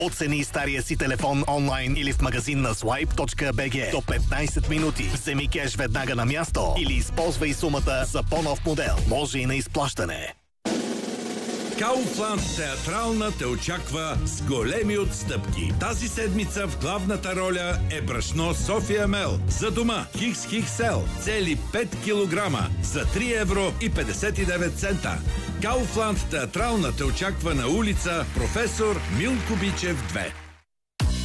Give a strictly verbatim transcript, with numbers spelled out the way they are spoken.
Оцени стария си телефон онлайн или в магазин на свайп точка би джи до петнайсет минути. Вземи кеш веднага на място или използвай сумата за по-нов модел. Може и на изплащане. Kaufland театрална те очаква с големи отстъпки. Тази седмица в главната роля е брашно София Мел. За дома Хикс Хиксел цели пет килограма за три евро и петдесет и девет цента. Kaufland театрална те очаква на улица Професор Милко Бичев две.